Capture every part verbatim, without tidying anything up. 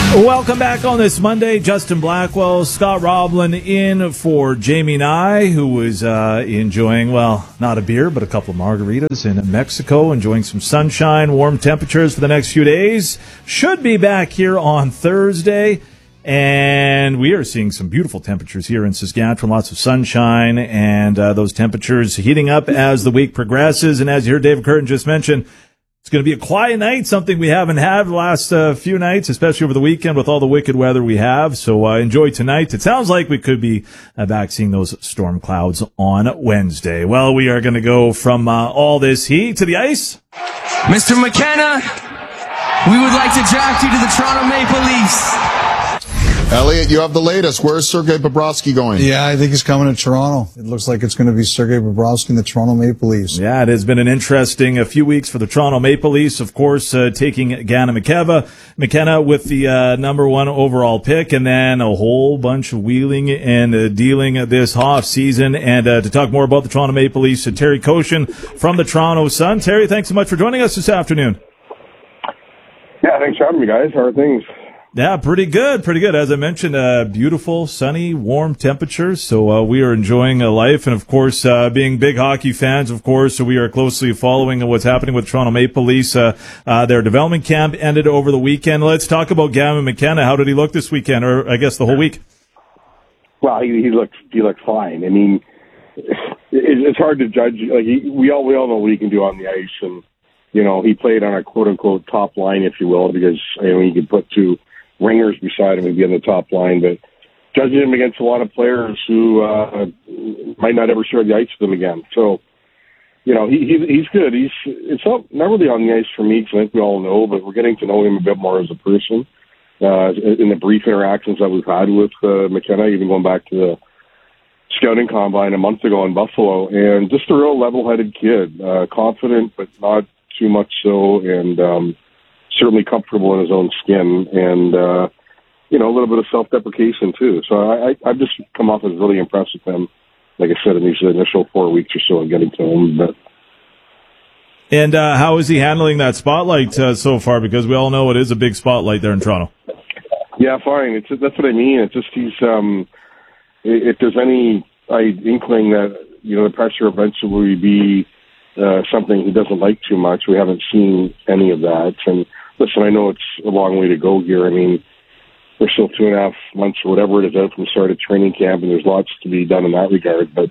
Welcome back on this Monday. Justin Blackwell, Scott Roblin in for Jamie Nye, who was uh, enjoying, well, not a beer, but a couple of margaritas in Mexico, enjoying some sunshine, warm temperatures for the next few days. Should be back here on Thursday. And we are seeing some beautiful temperatures here in Saskatchewan, lots of sunshine, and uh, those temperatures heating up as the week progresses. And as you heard David Curtin just mention, it's going to be a quiet night, something we haven't had the last uh, few nights, especially over the weekend with all the wicked weather we have. So uh, enjoy tonight. It sounds like we could be uh, back seeing those storm clouds on Wednesday. Well, we are going to go from uh, all this heat to the ice. Mister McKenna, we would like to draft you to the Toronto Maple Leafs. Elliot, you have the latest. Where's Sergei Bobrovsky going? Yeah, I think he's coming to Toronto. It looks like it's going to be Sergei Bobrovsky and the Toronto Maple Leafs. Yeah, it has been an interesting a few weeks for the Toronto Maple Leafs. Of course, uh, taking Ganna McKenna, McKenna with the uh, number one overall pick, and then a whole bunch of wheeling and uh, dealing this off season. And uh, to talk more about the Toronto Maple Leafs, uh, Terry Koshin from the Toronto Sun. Terry, thanks so much for joining us this afternoon. Yeah, thanks for having me, guys. How are things? Yeah, pretty good, pretty good. As I mentioned, uh, beautiful, sunny, warm temperatures. So uh, we are enjoying uh, life. And, of course, uh, being big hockey fans, of course, so we are closely following what's happening with Toronto Maple Leafs. Uh, uh, their development camp ended over the weekend. Let's talk about Gavin McKenna. How did he look this weekend, or I guess the whole week? Well, he, he looked he looked fine. I mean, it, it's hard to judge. Like he, we all we all know what he can do on the ice, and you know he played on a quote unquote top line, if you will, because you know he could put two ringers beside him and be on the top line, but judging him against a lot of players who uh, might not ever share the ice with him again. So, you know, he, he he's good. He's it's not, not really on the ice for me, because I think we all know, but we're getting to know him a bit more as a person uh, in the brief interactions that we've had with uh, McKenna, even going back to the scouting combine a month ago in Buffalo, and just a real level-headed kid, uh, confident but not too much so, and um, certainly comfortable in his own skin, and, uh, you know, a little bit of self-deprecation, too. So I, I, I've just come off as really impressed with him, like I said, in these initial four weeks or so of getting to him. But And uh, how is he handling that spotlight uh, so far? Because we all know it is a big spotlight there in Toronto. Yeah, fine. It's That's what I mean. It's just he's, um, if there's any uh, inkling that, you know, the pressure eventually will be uh, something he doesn't like too much, we haven't seen any of that. And listen, I know it's a long way to go here. I mean, we're still two and a half months or whatever it is out from the start of training camp, and there's lots to be done in that regard. But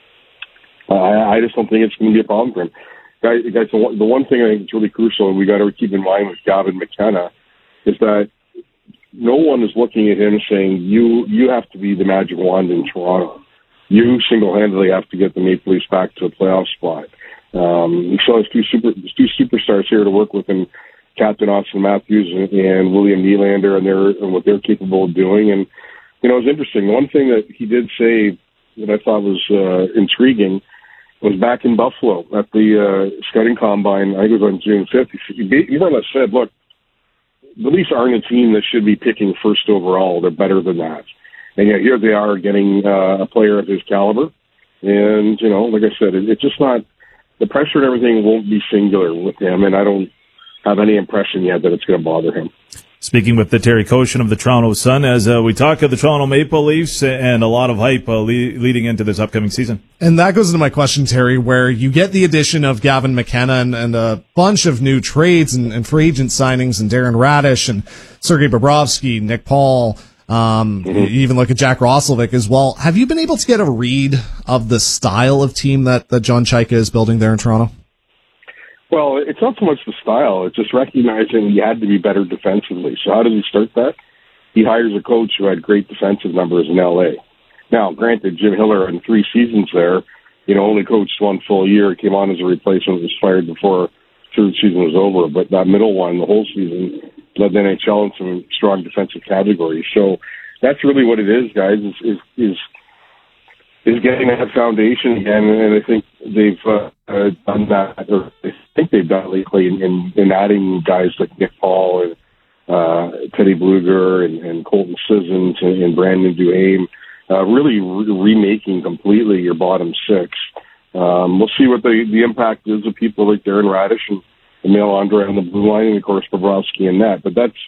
uh, I, I just don't think it's going to be a problem for him. Guys, guys, the one, the one thing I think is really crucial, and we got to keep in mind with Gavin McKenna, is that no one is looking at him saying, you you have to be the magic wand in Toronto. You single-handedly have to get the Maple Leafs back to a playoff spot. Um, he still has two super two superstars here to work with him, Captain Austin Matthews and, and William Nylander, and their and what they're capable of doing. And you know, it's interesting. One thing that he did say that I thought was uh, intriguing was back in Buffalo at the uh, scouting combine. I think it was on June fifth. He, he more or less said, "Look, the Leafs aren't a team that should be picking first overall. They're better than that." And yet here they are getting uh, a player of his caliber. And you know, like I said, it, it's just not. The pressure and everything won't be singular with him, and I don't have any impression yet that it's going to bother him. Speaking with the Terry Koshin of the Toronto Sun, as uh, we talk of the Toronto Maple Leafs and a lot of hype uh, le- leading into this upcoming season. And that goes into my question, Terry, where you get the addition of Gavin McKenna and, and a bunch of new trades and, and free agent signings, and Darren Radish and Sergei Bobrovsky, Nick Paul. Um, mm-hmm. You even look at Jack Roslovic as well. Have you been able to get a read of the style of team that, that John Chayka is building there in Toronto? Well, it's not so much the style. It's just recognizing he had to be better defensively. So how did he start that? He hires a coach who had great defensive numbers in L A. Now, granted, Jim Hiller in three seasons there, you know, only coached one full year, came on as a replacement, was fired before the third season was over. But that middle one, the whole season, led the N H L in some strong defensive categories. So that's really what it is, guys, is is is, is getting that foundation again. And I think they've uh, uh, done that, or I think they've done it lately in, in, in adding guys like Nick Paul and uh, Teddy Bluger and, and Colton Sissons and, and Brandon Duhaime, uh, really re- remaking completely your bottom six. Um, we'll see what the, the impact is of people like Darren Radish and Emil Andre on the blue line, and of course Bobrovsky and net. But that's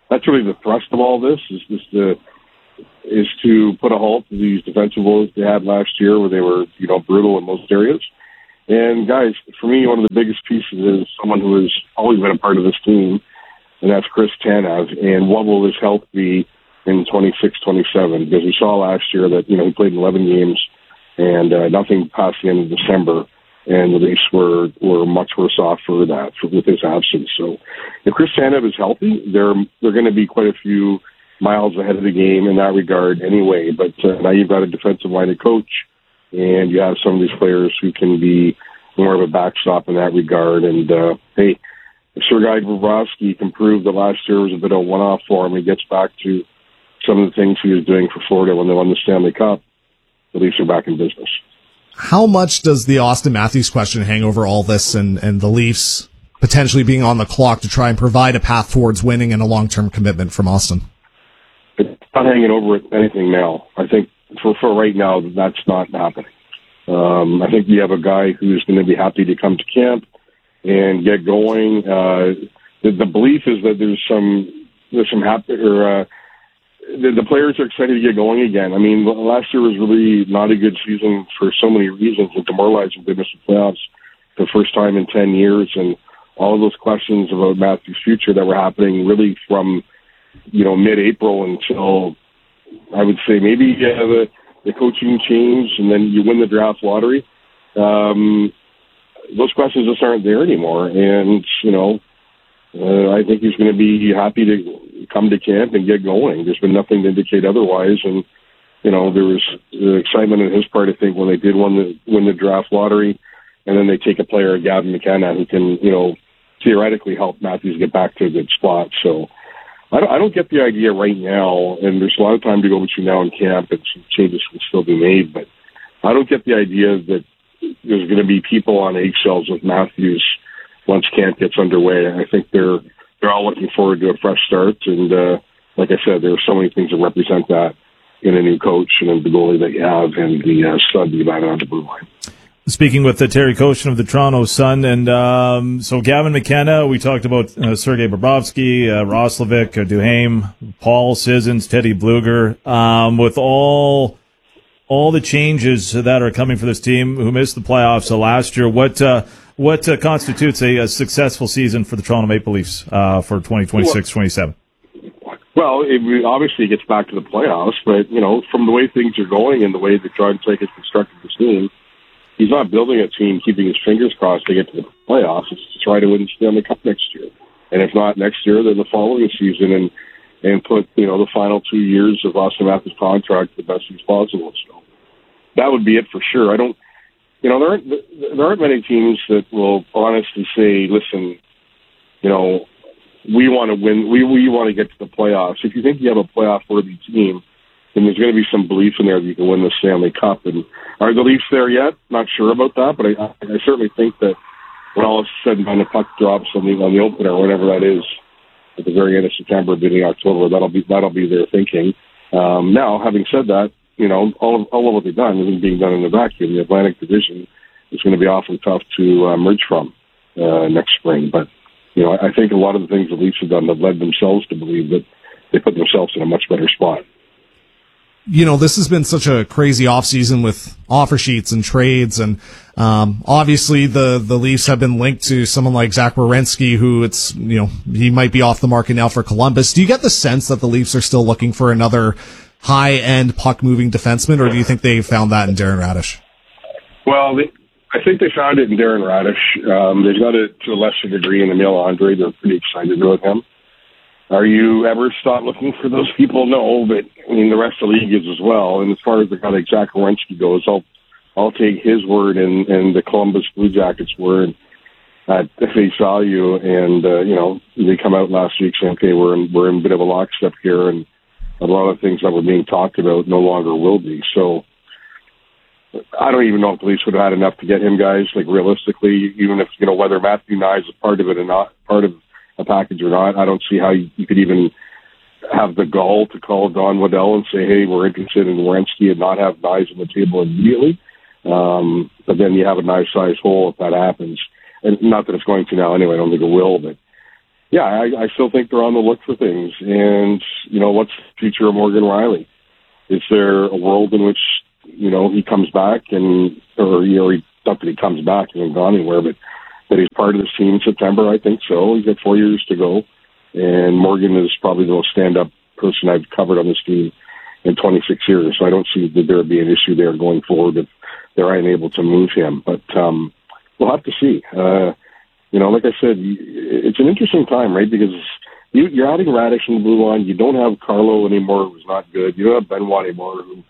that's really the thrust of all this, is just to, is to put a halt to these defensive woes they had last year where they were, you know, brutal in most areas. And guys, for me, one of the biggest pieces is someone who has always been a part of this team, and that's Chris Tanev. And what will his health be in twenty-six twenty-seven? Because we saw last year that, you know, he played in eleven games and uh, nothing past the end of December, and the Leafs were, were much worse off for that, for, with his absence. So if Chris Tanev is healthy, they're, they're going to be quite a few miles ahead of the game in that regard anyway. But uh, now you've got a defensive-minded coach, and you have some of these players who can be more of a backstop in that regard. And, uh, hey, if Sergei Bobrovsky can prove that last year was a bit of a one-off for him, he gets back to some of the things he was doing for Florida when they won the Stanley Cup, the Leafs are back in business. How much does the Austin Matthews question hang over all this and, and the Leafs potentially being on the clock to try and provide a path towards winning and a long-term commitment from Austin? It's not hanging over anything now. I think for, for right now, that's not happening. Um, I think you have a guy who's going to be happy to come to camp and get going. Uh, the, the belief is that there's some there's some happy or uh, the, the players are excited to get going again. I mean, last year was really not a good season for so many reasons, and demoralizing. They missed the playoffs for the first time in ten years, and all of those questions about Matthews' future that were happening really from, you know, mid-April until, I would say, maybe uh, the, the coaching change, and then you win the draft lottery. Um, those questions just aren't there anymore, and, you know, uh, I think he's going to be happy to come to camp and get going. There's been nothing to indicate otherwise, and, you know, there was the excitement on his part, I think, when they did win the, win the draft lottery, and then they take a player, Gavin McKenna, who can, you know, theoretically help Matthews get back to a good spot. So I don't, I don't get the idea right now, and there's a lot of time to go between now and camp, and some changes can still be made, but I don't get the idea that there's going to be people on eggshells with Matthews once camp gets underway. I think they're they're all looking forward to a fresh start, and uh, like I said, there are so many things that represent that in a new coach and in the goalie that you have and the uh, stud that you've added on the blue line. Speaking with uh, Terry Koshin of the Toronto Sun, and um, so Gavin McKenna, we talked about uh, Sergei Bobrovsky, uh, Roslovic, uh, Duhaime, Paul Sissons, Teddy Bluger. Um, with all all the changes that are coming for this team, who missed the playoffs uh, last year, what uh, what uh, constitutes a, a successful season for the Toronto Maple Leafs uh, for twenty twenty-six twenty-seven? Well, it obviously gets back to the playoffs, but you know, from the way things are going and the way that John Drake has constructed this team, he's not building a team keeping his fingers crossed to get to the playoffs. It's to try to win the Stanley Cup next year. And if not next year, then the following season, and and put, you know, the final two years of Austin Matthews' contract the best he's possible. So that would be it for sure. I don't, you know, there aren't, there aren't many teams that will honestly say, listen, you know, we want to win, we, we want to get to the playoffs. If you think you have a playoff-worthy team, then there's going to be some belief in there that you can win the Stanley Cup. And are the Leafs there yet? Not sure about that, but I, I certainly think that when all is said and done, the puck drops on the on the opener, or whatever that is, at the very end of September, beginning of October, that'll be that'll be their thinking. Um, now, having said that, you know, all of, all of what they've done isn't being done in a vacuum. The Atlantic Division is going to be awfully tough to uh, emerge from uh, next spring. But you know, I, I think a lot of the things the Leafs have done have led themselves to believe that they put themselves in a much better spot. You know, this has been such a crazy offseason with offer sheets and trades, and um, obviously the, the Leafs have been linked to someone like Zach Werenski, who it's, you know, he might be off the market now for Columbus. Do you get the sense that the Leafs are still looking for another high-end puck-moving defenseman, or do you think they found that in Darren Radish? Well, they, I think they found it in Darren Radish. Um, they've got it to a lesser degree in Emil Andre. They're pretty excited about him. Are you ever stop looking for those people? No, but I mean the rest of the league is as well. And as far as the guy like Zach Werenski goes, I'll I'll take his word and, and the Columbus Blue Jackets' word at face value. And uh, you know, they come out last week saying, okay, we're in, we're in a bit of a lockstep here, and a lot of things that were being talked about no longer will be. So I don't even know if the Leafs would have had enough to get him, guys. Like realistically, even if you know whether Matthew Nye is a part of it or not, part of a package or not, I don't see how you, you could even have the gall to call Don Waddell and say, hey, we're interested in Werenski, and not have Nyes on the table immediately. Um, but then you have a nice size hole if that happens. And not that it's going to now anyway, I don't think it will, but yeah, I, I still think they're on the look for things. And, you know, what's the future of Morgan Rielly? Is there a world in which, you know, he comes back and, or, you know, he, not that he comes back, he hasn't gone anywhere, but that he's part of this team in September? I think so. He's got four years to go. And Morgan is probably the most stand-up person I've covered on this team in twenty-six years. So I don't see that there would be an issue there going forward if they're unable to move him. But um, we'll have to see. Uh, you know, like I said, it's an interesting time, right? Because you, you're adding Radish in the blue line. You don't have Carlo anymore, who's not good. You don't have Benoit anymore, who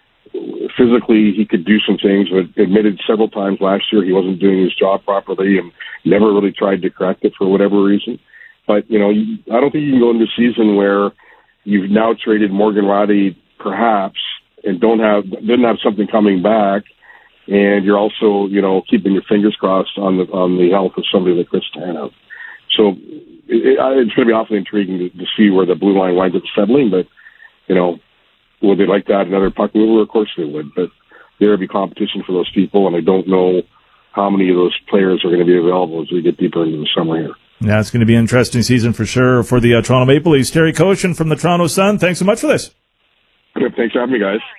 physically he could do some things, but admitted several times last year he wasn't doing his job properly and never really tried to correct it for whatever reason. But, you know, I don't think you can go into a season where you've now traded Morgan Rielly, perhaps, and don't have didn't have something coming back, and you're also, you know, keeping your fingers crossed on the on the health of somebody like Chris Tanev. So it, it, it's going to be awfully intriguing to, to see where the blue line winds up settling. But, you know, would they like to add another puck mover? Of course they would. But there would be competition for those people, and I don't know how many of those players are going to be available as we get deeper into the summer here. Yeah, it's going to be an interesting season for sure for the uh, Toronto Maple Leafs. Terry Koshin from the Toronto Sun, thanks so much for this. Thanks for having me, guys.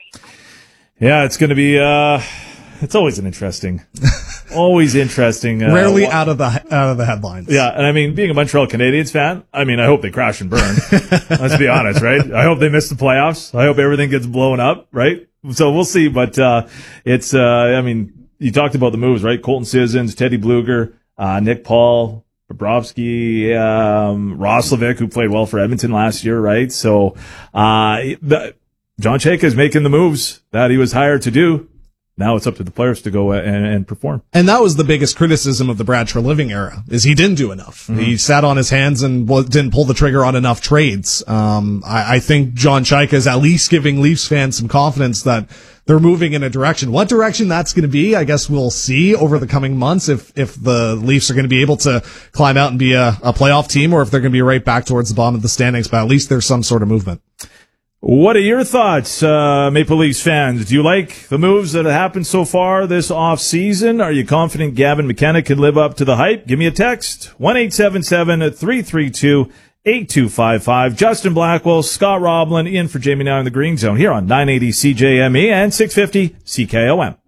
Yeah, it's going to be, uh, it's always an interesting, always interesting. Uh, Rarely out of the out of the headlines. Yeah, and I mean, being a Montreal Canadiens fan, I mean, I hope they crash and burn. Let's be honest, right? I hope they miss the playoffs. I hope everything gets blown up, right? So we'll see, but uh, it's, uh, I mean, you talked about the moves, right? Colton Sissons, Teddy Bluger, uh, Nick Paul, Bobrovsky, um, Roslovic, who played well for Edmonton last year, right? So, uh, the, John Chayka is making the moves that he was hired to do. Now it's up to the players to go and, and perform. And that was the biggest criticism of the Brad Treliving era, is he didn't do enough. Mm-hmm. He sat on his hands and didn't pull the trigger on enough trades. Um, I, I think John Chayka is at least giving Leafs fans some confidence that they're moving in a direction. What direction that's going to be, I guess we'll see over the coming months if, if the Leafs are going to be able to climb out and be a, a playoff team, or if they're going to be right back towards the bottom of the standings, but at least there's some sort of movement. What are your thoughts, uh, Maple Leafs fans? Do you like the moves that have happened so far this offseason? Are you confident Gavin McKenna can live up to the hype? Give me a text, one eight seven seven, three three two, eight two five five. Justin Blackwell, Scott Roblin in for Jamie Nye in the Green Zone here on nine eighty C J M E and six fifty C K O M.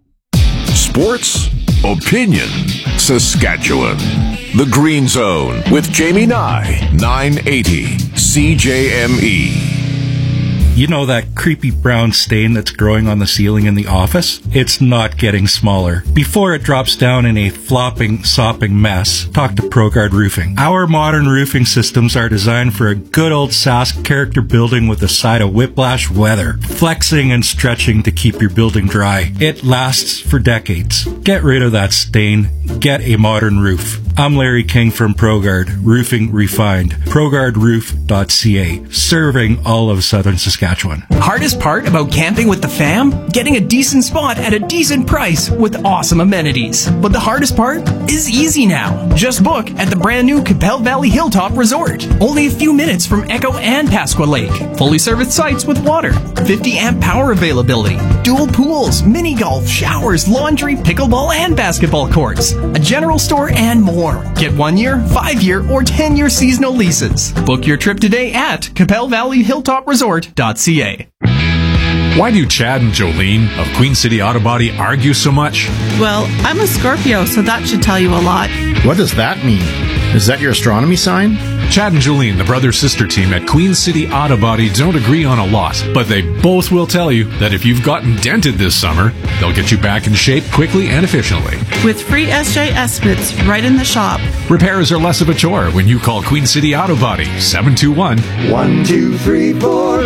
Sports, opinion, Saskatchewan. The Green Zone with Jamie Nye, nine eighty C J M E. You know that creepy brown stain that's growing on the ceiling in the office? It's not getting smaller. Before it drops down in a flopping, sopping mess, talk to ProGuard Roofing. Our modern roofing systems are designed for a good old Sask character building with a side of whiplash weather, flexing and stretching to keep your building dry. It lasts for decades. Get rid of that stain. Get a modern roof. I'm Larry King from ProGuard Roofing Refined. ProGuard Roof dot C A, serving all of southern Saskatchewan. Hardest part about camping with the fam? Getting a decent spot at a decent price with awesome amenities. But the hardest part is easy now. Just book at the brand new Capel Valley Hilltop Resort. Only a few minutes from Echo and Pasqua Lake. Fully serviced sites with water, fifty amp power availability, dual pools, mini golf, showers, laundry, pickleball, and basketball courts, a general store, and more. Get one year, five year, or ten year seasonal leases. Book your trip today at Capel Valley Hilltop Resort dot C A. Why do Chad and Jolene of Queen City Auto Body argue so much? Well, I'm a Scorpio, so that should tell you a lot. What does that mean? Is that your astronomy sign? Chad and Jolene, the brother-sister team at Queen City Auto Body, don't agree on a lot, but they both will tell you that if you've gotten dented this summer, they'll get you back in shape quickly and efficiently. With free S J estimates right in the shop. Repairs are less of a chore when you call Queen City Auto Body, seven two one, one two three four.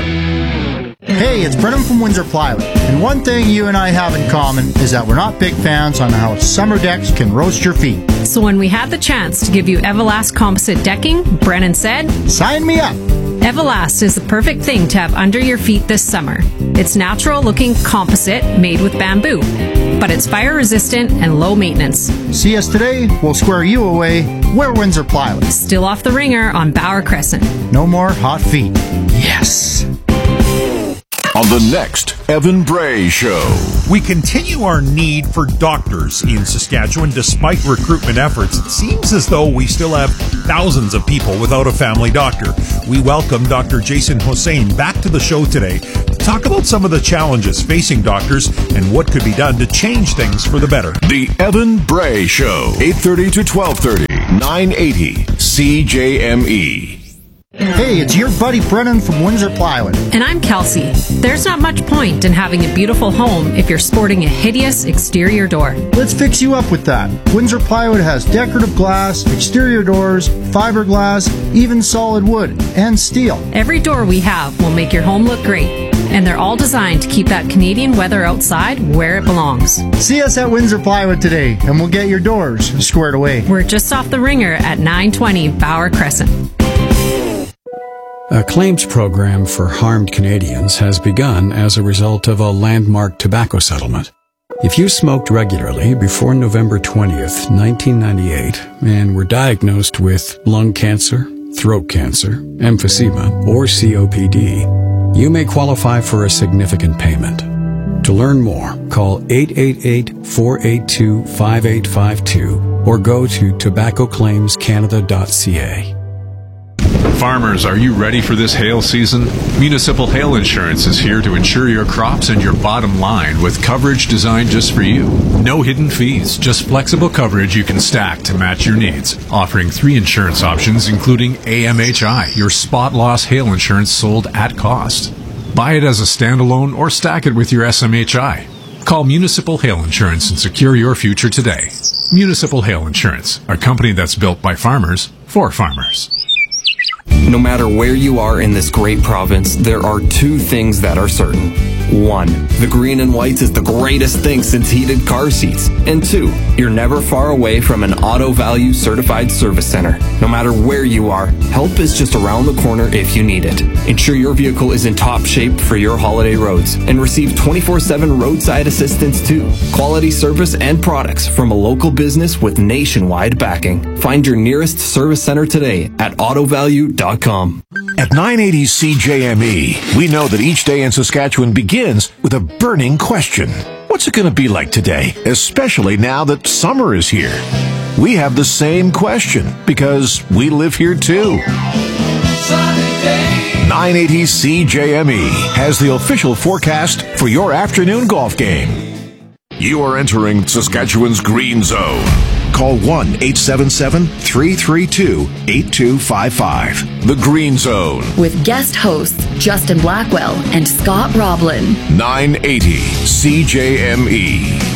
Hey, it's Brennan from Windsor Plywood, and one thing you and I have in common is that we're not big fans on how summer decks can roast your feet. So when we had the chance to give you Everlast composite decking, Brennan said, "Sign me up." Everlast is the perfect thing to have under your feet this summer. It's natural-looking composite made with bamboo, but it's fire-resistant and low maintenance. See us today, we'll square you away. We're Windsor Plywood. Still off the ringer on Bauer Crescent. No more hot feet. Yes. on the next Evan Bray Show. We continue our need for doctors in Saskatchewan despite recruitment efforts. It seems as though we still have thousands of people without a family doctor. We welcome Doctor Jason Hossein back to the show today to talk about some of the challenges facing doctors and what could be done to change things for the better. The Evan Bray Show, eight thirty to twelve thirty, nine eighty C J M E. Hey, it's your buddy Brennan from Windsor Plywood. And I'm Kelsey. There's not much point in having a beautiful home if you're sporting a hideous exterior door. Let's fix you up with that. Windsor Plywood has decorative glass, exterior doors, fiberglass, even solid wood, and steel. Every door we have will make your home look great. And they're all designed to keep that Canadian weather outside where it belongs. See us at Windsor Plywood today, and we'll get your doors squared away. We're just off the ringer at nine twenty Bauer Crescent. A claims program for harmed Canadians has begun as a result of a landmark tobacco settlement. If you smoked regularly before November twentieth, nineteen ninety-eight, and were diagnosed with lung cancer, throat cancer, emphysema, or C O P D, you may qualify for a significant payment. To learn more, call eight eight eight, four eight two, five eight five two or go to tobacco claims canada dot c a. Farmers, are you ready for this hail season? Municipal Hail Insurance is here to insure your crops and your bottom line with coverage designed just for you. No hidden fees, just flexible coverage you can stack to match your needs. Offering three insurance options, including A M H I, your spot loss hail insurance sold at cost. Buy it as a standalone or stack it with your S M H I. Call Municipal Hail Insurance and secure your future today. Municipal Hail Insurance, a company that's built by farmers for farmers. No matter where you are in this great province, there are two things that are certain. One, the green and whites is the greatest thing since heated car seats. And two, you're never far away from an Auto Value certified service center. No matter where you are, help is just around the corner if you need it. Ensure your vehicle is in top shape for your holiday roads and receive twenty-four seven roadside assistance too. Quality service and products from a local business with nationwide backing. Find your nearest service center today at auto value dot com. At nine eighty C J M E, we know that each day in Saskatchewan begins with a burning question. What's it going to be like today, especially now that summer is here? We have the same question because we live here too. nine eighty C J M E has the official forecast for your afternoon golf game. You are entering Saskatchewan's Green Zone. Call one eight seven seven, three three two, eight two five five. The Green Zone. With guest hosts Justin Blackwell and Scott Roblin. nine eighty C J M E.